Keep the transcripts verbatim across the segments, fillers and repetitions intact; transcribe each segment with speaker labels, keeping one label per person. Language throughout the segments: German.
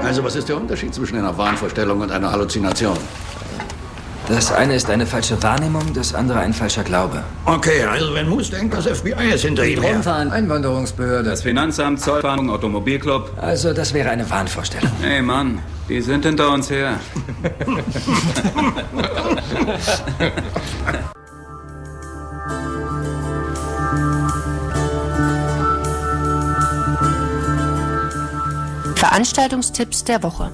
Speaker 1: Also, was ist der Unterschied zwischen einer Wahnvorstellung und einer Halluzination?
Speaker 2: Das eine ist eine falsche Wahrnehmung, das andere ein falscher Glaube.
Speaker 1: Okay, also wenn Moose denkt, das F B I ist hinter ihm her.
Speaker 3: Rumfahren, Einwanderungsbehörde.
Speaker 4: Das Finanzamt, Zollfahndung, Automobilclub.
Speaker 2: Also, das wäre eine Wahnvorstellung.
Speaker 4: Hey, Mann, die sind hinter uns her.
Speaker 5: Veranstaltungstipps der Woche.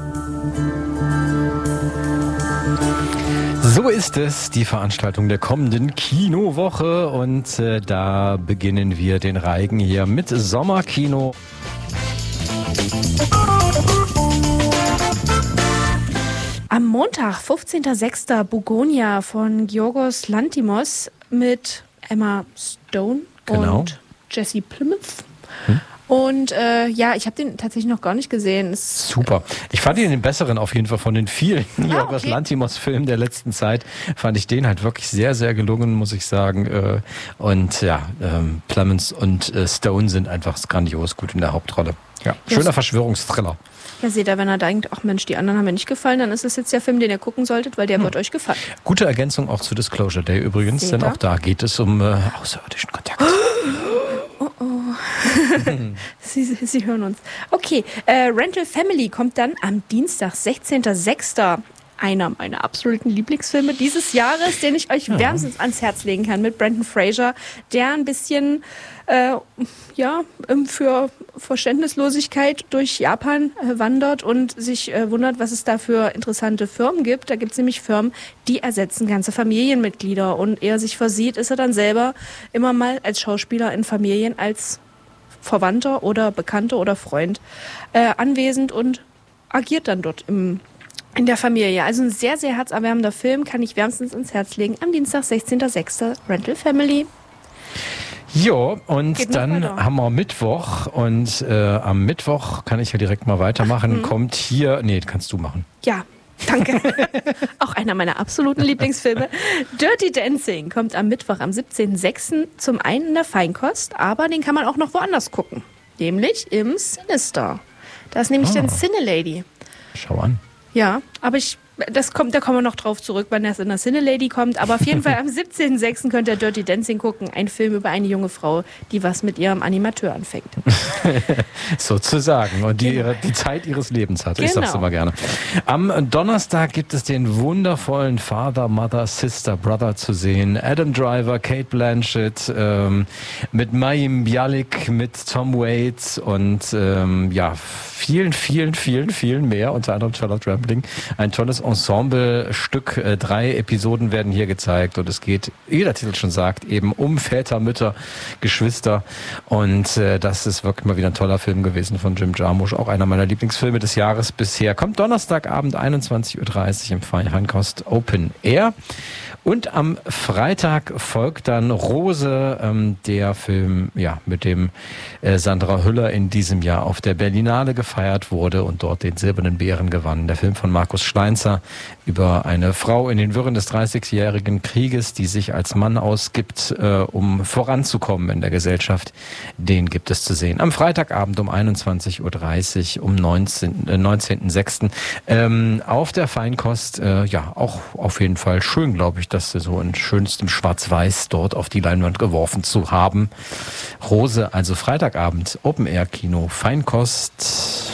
Speaker 6: So ist es, die Veranstaltung der kommenden Kinowoche und äh, da beginnen wir den Reigen hier mit Sommerkino.
Speaker 7: Am Montag, fünfzehnter sechster Bugonia von Giorgos Lanthimos mit Emma Stone
Speaker 6: Genau.
Speaker 7: und Jesse Plymouth.
Speaker 6: Hm?
Speaker 7: Und äh, ja, ich habe den tatsächlich noch gar nicht gesehen. Es
Speaker 6: Super. Ich fand ihn den besseren auf jeden Fall von den vielen Giorgos
Speaker 7: okay.
Speaker 6: Lanthimos-Filmen der letzten Zeit. Fand ich den halt wirklich sehr, sehr gelungen, muss ich sagen. Äh, Und ja, ähm, Clemens und äh, Stone sind einfach grandios gut in der Hauptrolle. Ja, schöner
Speaker 7: Yes.
Speaker 6: Verschwörungsthriller.
Speaker 7: Ja, seht ihr, wenn er denkt, ach Mensch, die anderen haben mir nicht gefallen, dann ist es jetzt der Film, den ihr gucken solltet, weil der
Speaker 6: Hm.
Speaker 7: wird euch gefallen.
Speaker 6: Gute Ergänzung auch zu Disclosure Day übrigens,
Speaker 7: Seht
Speaker 6: denn
Speaker 7: ihr?
Speaker 6: auch da geht es um äh, außerirdischen Kontakt.
Speaker 7: Oh oh. Sie, Sie hören uns. Okay, äh, Rental Family kommt dann am Dienstag, sechzehnter sechster Einer meiner absoluten Lieblingsfilme dieses Jahres, den ich euch wärmstens ans Herz legen kann, mit Brendan Fraser, der ein bisschen äh, ja, für Verständnislosigkeit durch Japan äh, wandert und sich äh, wundert, was es da für interessante Firmen gibt. Da gibt es nämlich Firmen, die ersetzen ganze Familienmitglieder. Und ehe er sich versieht, ist er dann selber immer mal als Schauspieler in Familien als Verwandter oder Bekannter oder Freund äh, anwesend und agiert dann dort im in der Familie. Also ein sehr, sehr herzerwärmender Film, kann ich wärmstens ins Herz legen. Am Dienstag, sechzehnter sechster Rental Family.
Speaker 6: Jo, und
Speaker 7: Geht noch
Speaker 6: dann
Speaker 7: weiter.
Speaker 6: haben wir Mittwoch und äh, am Mittwoch kann ich ja direkt mal weitermachen.
Speaker 7: Mhm.
Speaker 6: Kommt hier, nee, kannst du machen.
Speaker 7: Ja, danke. Auch einer meiner absoluten Lieblingsfilme. Dirty Dancing kommt am Mittwoch, am siebzehnten sechsten zum einen in der Feinkost, aber den kann man auch noch woanders gucken. Nämlich im Sinister. Da ist nämlich
Speaker 6: Ah.
Speaker 7: dann Cine-Lady.
Speaker 6: Schau an.
Speaker 7: Ja, aber ich, das kommt, da kommen wir noch drauf zurück, wann das in der Cine-Lady kommt. Aber auf jeden Fall am siebzehnten sechsten könnt ihr Dirty Dancing gucken. Ein Film über eine junge Frau, die was mit ihrem Animateur anfängt.
Speaker 6: Sozusagen. Und die
Speaker 7: Genau.
Speaker 6: ihre, die Zeit ihres Lebens hat. Ich
Speaker 7: Genau.
Speaker 6: sag's immer gerne. Am Donnerstag gibt es den wundervollen Father, Mother, Sister, Brother zu sehen. Adam Driver, Kate Blanchett, ähm, mit Mayim Bialik, mit Tom Waits und ähm, ja, vielen, vielen, vielen, vielen mehr. Unter anderem Charlotte Rampling. Ein tolles Ensemble-Stück. Äh, drei Episoden werden hier gezeigt und es geht, wie der Titel schon sagt, eben um Väter, Mütter, Geschwister. Und äh, das ist wirklich mal wieder ein toller Film gewesen von Jim Jarmusch. Auch einer meiner Lieblingsfilme des Jahres bisher. Kommt Donnerstagabend einundzwanzig Uhr dreißig im Feinkost Open Air. Und am Freitag folgt dann Rose, ähm, der Film, ja, mit dem äh, Sandra Hüller in diesem Jahr auf der Berlinale gefeiert wurde und dort den Silbernen Bären gewann. Der Film von Markus Schleinzer über eine Frau in den Wirren des dreißigjährigen Krieges, die sich als Mann ausgibt, äh, um voranzukommen in der Gesellschaft. Den gibt es zu sehen. Am Freitagabend um einundzwanzig Uhr dreißig, um neunzehnten sechsten Ähm, auf der Feinkost, äh, ja, auch auf jeden Fall schön, glaube ich, das so in schönstem Schwarz-Weiß dort auf die Leinwand geworfen zu haben. Rose, also Freitagabend, Open-Air-Kino, Feinkost.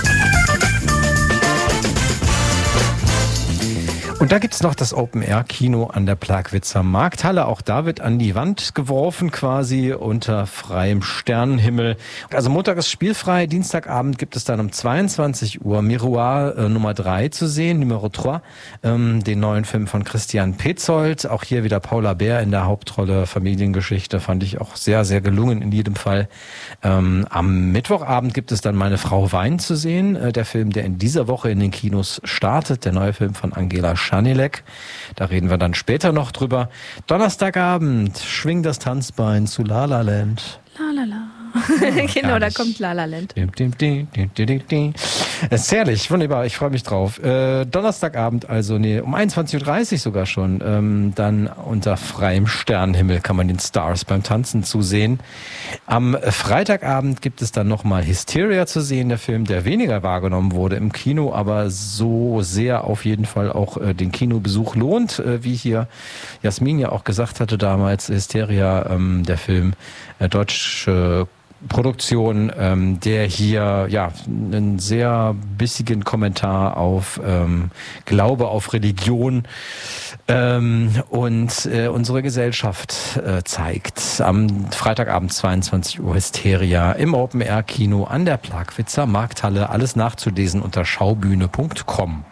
Speaker 6: Und da gibt's noch das Open-Air-Kino an der Plagwitzer Markthalle. Auch da wird an die Wand geworfen quasi unter freiem Sternenhimmel. Also Montag ist spielfrei, Dienstagabend gibt es dann um zweiundzwanzig Uhr Miroir äh, Nummer drei zu sehen, Numero drei, ähm, den neuen Film von Christian Petzold. Auch hier wieder Paula Bär in der Hauptrolle, Familiengeschichte, fand ich auch sehr, sehr gelungen in jedem Fall. Ähm, am Mittwochabend gibt es dann Meine Frau Wein zu sehen, äh, der Film, der in dieser Woche in den Kinos startet, der neue Film von Angela Schanilek. Da reden wir dann später noch drüber. Donnerstagabend, Schwing das Tanzbein zu La La Land.
Speaker 7: La la la. Genau, da
Speaker 6: herrlich.
Speaker 7: kommt La La Land.
Speaker 6: Dim, dim, dim, dim, dim, dim. Das ist herrlich, wunderbar, ich freue mich drauf. Äh, Donnerstagabend, also nee, um einundzwanzig Uhr dreißig sogar schon, ähm, dann unter freiem Sternenhimmel kann man den Stars beim Tanzen zusehen. Am Freitagabend gibt es dann nochmal Hysteria zu sehen, der Film, der weniger wahrgenommen wurde im Kino, aber so sehr auf jeden Fall auch äh, den Kinobesuch lohnt, äh, wie hier Jasmin ja auch gesagt hatte damals, Hysteria, ähm, der Film, äh, deutsche äh, Produktion, ähm, der hier ja einen sehr bissigen Kommentar auf ähm, Glaube, auf Religion ähm, und äh, unsere Gesellschaft äh, zeigt. Am Freitagabend zweiundzwanzig Uhr Hysteria im Open-Air-Kino an der Plagwitzer Markthalle. Alles nachzulesen unter schaubühne punkt com.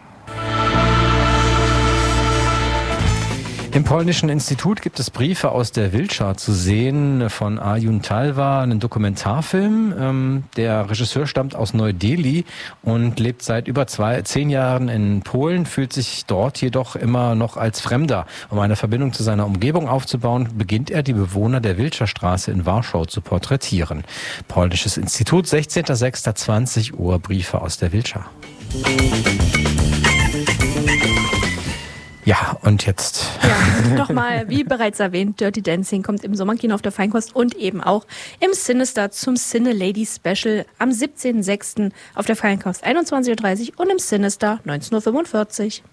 Speaker 6: Im Polnischen Institut gibt es Briefe aus der Wilczar zu sehen von Arjun Talva, einen Dokumentarfilm. Der Regisseur stammt aus Neu-Delhi und lebt seit über zwei, zehn Jahren in Polen, fühlt sich dort jedoch immer noch als Fremder. Um eine Verbindung zu seiner Umgebung aufzubauen, beginnt er, die Bewohner der Wilczarstraße in Warschau zu porträtieren. Polnisches Institut, sechzehnter sechster zwanzig Uhr, Briefe aus der Wilczar. Ja, und jetzt.
Speaker 7: Ja, nochmal, wie bereits erwähnt, Dirty Dancing kommt im Sommerkino auf der Feinkost und eben auch im Cinestar zum Cine Lady Special am siebzehnten sechsten auf der Feinkost einundzwanzig Uhr dreißig und im Cinestar neunzehn Uhr fünfundvierzig.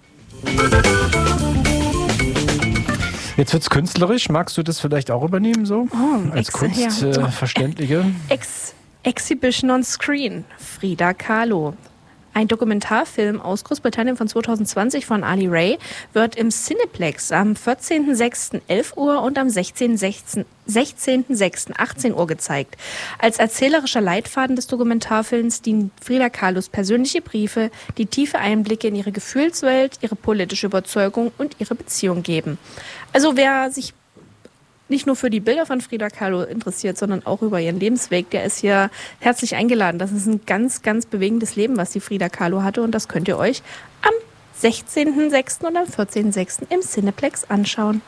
Speaker 6: Jetzt wird's künstlerisch. Magst du das vielleicht auch übernehmen, so?
Speaker 7: Oh,
Speaker 6: als
Speaker 7: Ex-
Speaker 6: Kunstverständliche?
Speaker 7: Ja. Ex- Exhibition on Screen. Frida Kahlo. Ein Dokumentarfilm aus Großbritannien von zweitausendzwanzig von Ali Ray wird im Cineplex am vierzehnten sechsten elf Uhr und am sechzehnten sechsten achtzehn Uhr gezeigt. Als erzählerischer Leitfaden des Dokumentarfilms dienen Frida Kahlos persönliche Briefe, die tiefe Einblicke in ihre Gefühlswelt, ihre politische Überzeugung und ihre Beziehung geben. Also wer sich nicht nur für die Bilder von Frida Kahlo interessiert, sondern auch über ihren Lebensweg, der ist hier herzlich eingeladen. Das ist ein ganz, ganz bewegendes Leben, was die Frida Kahlo hatte und das könnt ihr euch am sechzehnten sechsten und am vierzehnten sechsten im Cineplex anschauen.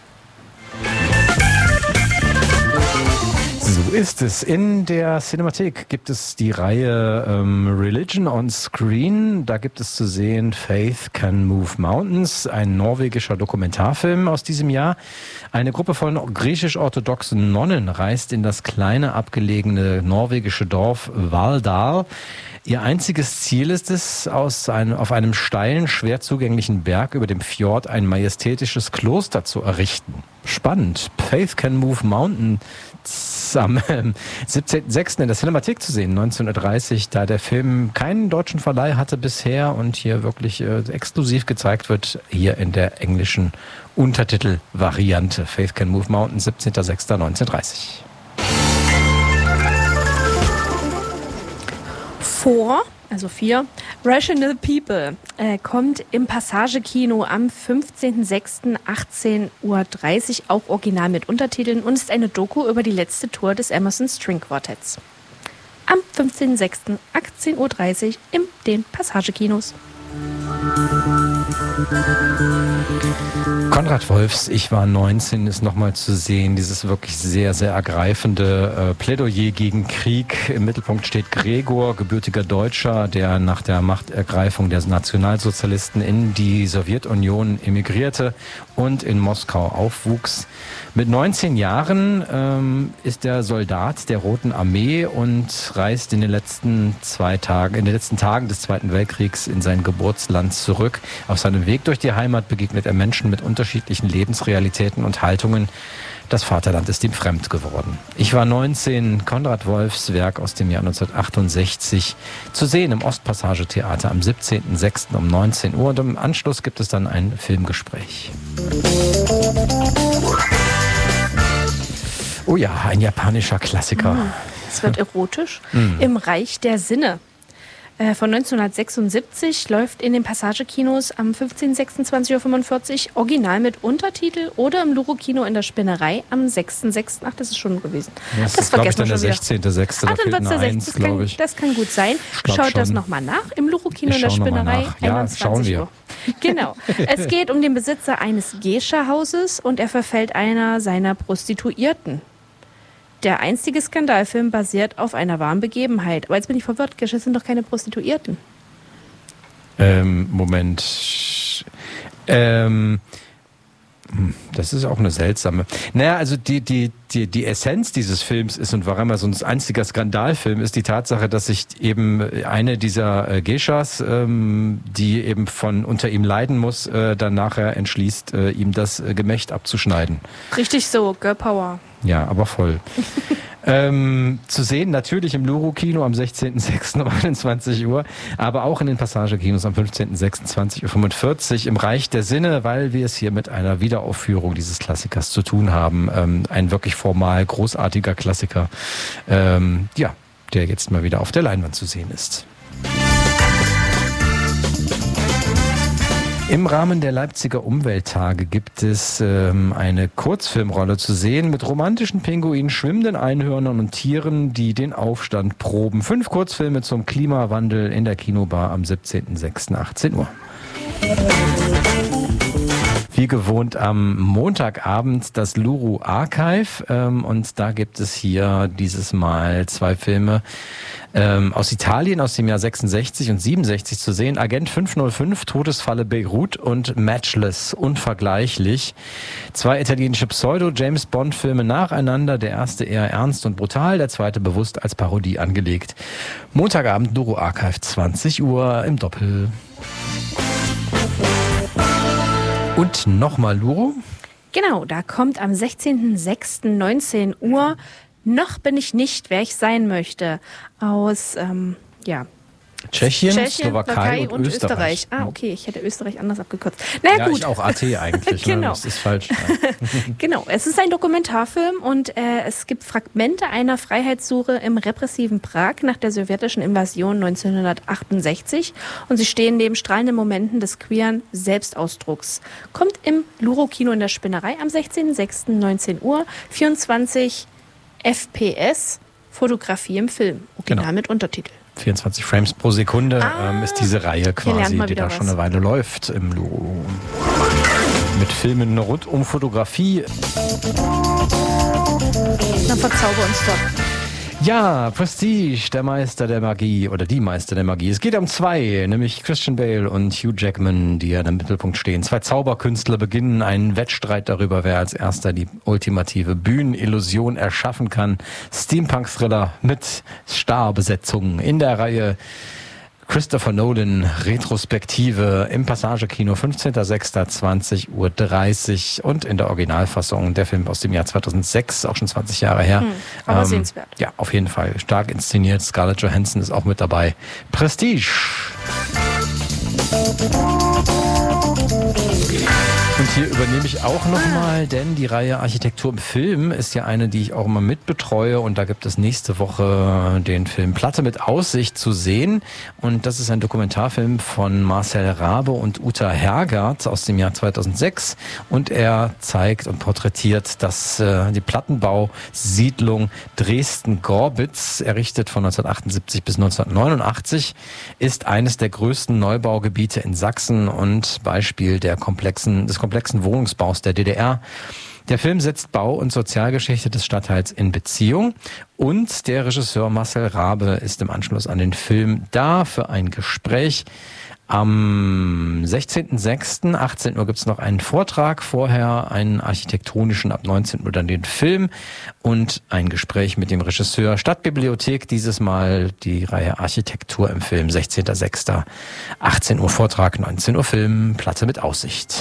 Speaker 6: So ist es. In der Cinemathek gibt es die Reihe ähm, Religion on Screen. Da gibt es zu sehen Faith Can Move Mountains, ein norwegischer Dokumentarfilm aus diesem Jahr. Eine Gruppe von griechisch-orthodoxen Nonnen reist in das kleine, abgelegene norwegische Dorf Valldal. Ihr einziges Ziel ist es, aus einem, auf einem steilen, schwer zugänglichen Berg über dem Fjord ein majestätisches Kloster zu errichten. Spannend. Faith Can Move Mountains am siebzehnten sechsten in der Cinemathek zu sehen, neunzehn Uhr dreißig, da der Film keinen deutschen Verleih hatte bisher und hier wirklich äh, exklusiv gezeigt wird, hier in der englischen Untertitelvariante. Faith Can Move Mountains, siebzehnter sechster neunzehn Uhr dreißig.
Speaker 7: Vor, also vier, Rational People äh, kommt im Passagekino am fünfzehnten sechsten achtzehn Uhr dreißig, auch original mit Untertiteln und ist eine Doku über die letzte Tour des Emerson String Quartetts. Am fünfzehnten sechsten achtzehn Uhr dreißig in den Passagekinos.
Speaker 6: Konrad Wolfs Ich war neunzehn ist nochmal zu sehen. Dieses wirklich sehr, sehr ergreifende äh, Plädoyer gegen Krieg. Im Mittelpunkt steht Gregor, gebürtiger Deutscher, der nach der Machtergreifung der Nationalsozialisten in die Sowjetunion emigrierte und in Moskau aufwuchs. Mit neunzehn Jahren ähm, ist er Soldat der Roten Armee und reist in den letzten zwei Tagen, in den letzten Tagen des Zweiten Weltkriegs in sein Geburtsland zurück. Auf seinem Weg durch die Heimat begegnet er Menschen mit unterschiedlichen Lebensrealitäten und Haltungen. Das Vaterland ist ihm fremd geworden. Ich war neunzehn, Konrad Wolfs Werk aus dem Jahr neunzehnhundertachtundsechzig, zu sehen im Ostpassage-Theater am siebzehnten sechsten um neunzehn Uhr und im Anschluss gibt es dann ein Filmgespräch. Oh ja, ein japanischer Klassiker.
Speaker 7: Es wird erotisch. Mm. Im Reich der Sinne. Von neunzehnhundertsechsundsiebzig läuft in den Passagekinos am fünfzehnten sechsten zwanzig Uhr fünfundvierzig original mit Untertitel oder im Luro-Kino in der Spinnerei am sechsten sechsten Ach, das ist schon gewesen.
Speaker 6: Ja, das,
Speaker 7: das
Speaker 6: ist, glaube ich, dann der sechzehnten sechsten
Speaker 7: Ah, dann wird es der sechzehnte glaube ich. Das kann gut sein. Schaut schon. Das nochmal nach. Im Luro-Kino in der Spinnerei.
Speaker 6: Ja, schauen wir.
Speaker 7: Uhr. Genau. Es geht um den Besitzer eines Geisha-Hauses und er verfällt einer seiner Prostituierten. Der einstige Skandalfilm basiert auf einer wahren Begebenheit. Aber jetzt bin ich verwirrt, Geisha sind doch keine Prostituierten.
Speaker 6: Ähm, Moment. Ähm, das ist auch eine seltsame. Naja, also die, die, die, die Essenz dieses Films ist und warum er so ein einziger Skandalfilm ist, die Tatsache, dass sich eben eine dieser äh, Geishas, ähm, die eben von unter ihm leiden muss, äh, dann nachher entschließt, äh, ihm das äh, Gemächt abzuschneiden.
Speaker 7: Richtig so, Girl Power.
Speaker 6: Ja, aber voll. ähm, zu sehen natürlich im Luro-Kino am sechzehnten sechsten um einundzwanzig Uhr, aber auch in den Passagekinos am fünfzehnten sechsten zwanzig Uhr fünfundvierzig im Reich der Sinne, weil wir es hier mit einer Wiederaufführung dieses Klassikers zu tun haben. Ähm, ein wirklich formal großartiger Klassiker, ähm, ja, der jetzt mal wieder auf der Leinwand zu sehen ist. Im Rahmen der Leipziger Umwelttage gibt es ähm, eine Kurzfilmrolle zu sehen mit romantischen Pinguinen, schwimmenden Einhörnern und Tieren, die den Aufstand proben. Fünf Kurzfilme zum Klimawandel in der Kinobar am siebzehnten sechsten achtzehn Uhr. Wie gewohnt am Montagabend das Luru Archive ähm, und da gibt es hier dieses Mal zwei Filme ähm, aus Italien aus dem Jahr sechsundsechzig und siebenundsechzig zu sehen. Agent fünf null fünf, Todesfalle Beirut und Matchless, unvergleichlich. Zwei italienische Pseudo-James-Bond-Filme nacheinander, der erste eher ernst und brutal, der zweite bewusst als Parodie angelegt. Montagabend Luru Archive, zwanzig Uhr im Doppel. Und nochmal Luro.
Speaker 7: Genau, da kommt am sechzehnten sechsten neunzehn Uhr Noch bin ich nicht, wer ich sein möchte. Aus, ähm, ja...
Speaker 6: Tschechien,
Speaker 7: Tschechien
Speaker 6: Slowakei,
Speaker 7: Slowakei
Speaker 6: und,
Speaker 7: und
Speaker 6: Österreich.
Speaker 7: Österreich. Ah, okay, ich hätte Österreich anders abgekürzt. Naja,
Speaker 6: ja,
Speaker 7: gut.
Speaker 6: ich auch A T eigentlich.
Speaker 7: Genau.
Speaker 6: Ne? Das ist falsch.
Speaker 7: Genau, es ist ein Dokumentarfilm und äh, es gibt Fragmente einer Freiheitssuche im repressiven Prag nach der sowjetischen Invasion neunzehnhundertachtundsechzig und sie stehen neben strahlenden Momenten des queeren Selbstausdrucks. Kommt im Luro-Kino in der Spinnerei am sechzehnten sechsten neunzehn Uhr, vierundzwanzig F P S, Fotografie im Film, original
Speaker 6: Genau.
Speaker 7: mit Untertitel.
Speaker 6: vierundzwanzig Frames pro Sekunde
Speaker 7: Ah,
Speaker 6: ähm, ist diese Reihe quasi, die da
Speaker 7: was.
Speaker 6: schon eine Weile läuft im Luro. Mit Filmen rund um Fotografie.
Speaker 7: Dann verzauber uns doch.
Speaker 6: Ja, Prestige, der Meister der Magie oder die Meister der Magie. Es geht um zwei, nämlich Christian Bale und Hugh Jackman, die ja im Mittelpunkt stehen. Zwei Zauberkünstler beginnen einen Wettstreit darüber, wer als erster die ultimative Bühnenillusion erschaffen kann. Steampunk-Thriller mit Starbesetzung in der Reihe Christopher Nolan, Retrospektive im Passagekino, fünfzehnten sechsten zwanzig Uhr dreißig und in der Originalfassung der Film aus dem Jahr zweitausendsechs, auch schon zwanzig Jahre her.
Speaker 7: Hm, aber
Speaker 6: ähm,
Speaker 7: sehenswert.
Speaker 6: Ja, auf jeden Fall. Stark inszeniert. Scarlett Johansson ist auch mit dabei. Prestige. Und hier übernehme ich auch nochmal, denn die Reihe Architektur im Film ist ja eine, die ich auch immer mitbetreue und da gibt es nächste Woche den Film Platte mit Aussicht zu sehen und das ist ein Dokumentarfilm von Marcel Rabe und Uta Hergert aus dem Jahr zweitausendsechs und er zeigt und porträtiert das, äh, die Plattenbausiedlung Dresden-Gorbitz, errichtet von neunzehnhundertachtundsiebzig bis neunzehnhundertneunundachtzig, ist eines der größten Neubaugebiete in Sachsen und Beispiel der komplexen, des komplexen Wohnungsbaus der D D R. Der Film setzt Bau- und Sozialgeschichte des Stadtteils in Beziehung und der Regisseur Marcel Rabe ist im Anschluss an den Film da für ein Gespräch. Am sechzehnten sechsten achtzehn Uhr gibt's noch einen Vortrag, vorher einen architektonischen, ab neunzehn Uhr dann den Film und ein Gespräch mit dem Regisseur. Stadtbibliothek, dieses Mal die Reihe Architektur im Film, sechzehnten sechsten achtzehn Uhr Vortrag, neunzehn Uhr Film, Platte mit Aussicht.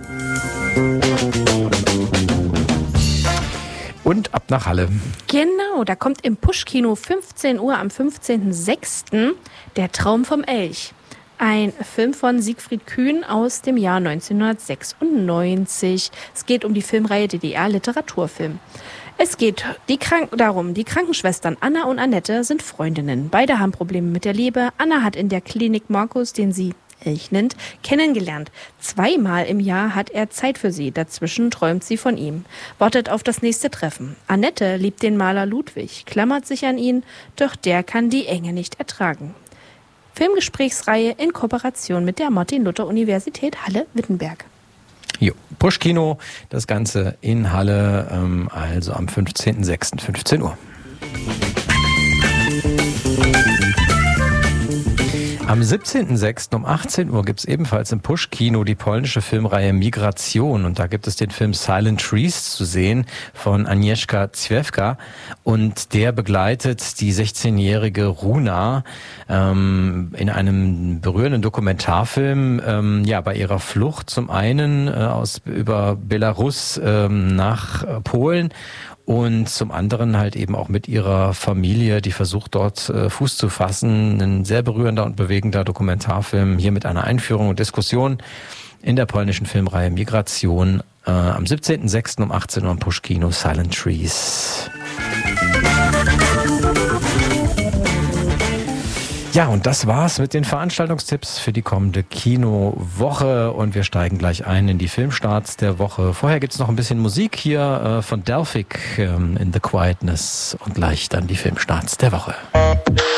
Speaker 6: Und ab nach Halle.
Speaker 7: Genau, da kommt im Push-Kino fünfzehn Uhr am fünfzehnten sechsten Der Traum vom Elch. Ein Film von Siegfried Kühn aus dem Jahr neunzehnhundertsechsundneunzig. Es geht um die Filmreihe D D R-Literaturfilm. Es geht die Krank- darum, die Krankenschwestern Anna und Annette sind Freundinnen. Beide haben Probleme mit der Liebe. Anna hat in der Klinik Markus, den sie Elch nennt, kennengelernt. Zweimal im Jahr hat er Zeit für sie. Dazwischen träumt sie von ihm. Wartet auf das nächste Treffen. Annette liebt den Maler Ludwig, klammert sich an ihn, doch der kann die Enge nicht ertragen. Filmgesprächsreihe in Kooperation mit der Martin-Luther-Universität Halle-Wittenberg.
Speaker 6: Jo, Push-Kino, das Ganze in Halle, ähm, also am fünfzehnten sechsten fünfzehn Uhr. Am siebzehnten sechsten um achtzehn Uhr gibt es ebenfalls im Push-Kino die polnische Filmreihe Migration. Und da gibt es den Film Silent Trees zu sehen von Agnieszka Zwiefka. Und der begleitet die sechzehnjährige Runa ähm, in einem berührenden Dokumentarfilm ähm, ja, bei ihrer Flucht zum einen äh, aus über Belarus ähm, nach äh, Polen. Und zum anderen halt eben auch mit ihrer Familie, die versucht dort äh, Fuß zu fassen. Ein sehr berührender und bewegender Dokumentarfilm, hier mit einer Einführung und Diskussion in der polnischen Filmreihe Migration. Äh, am siebzehnten sechsten um achtzehn Uhr im Push-Kino Silent Trees. Ja, und das war's mit den Veranstaltungstipps für die kommende Kinowoche und wir steigen gleich ein in die Filmstarts der Woche. Vorher gibt's noch ein bisschen Musik hier äh, von Delphic ähm, in the Quietness und gleich dann die Filmstarts der Woche.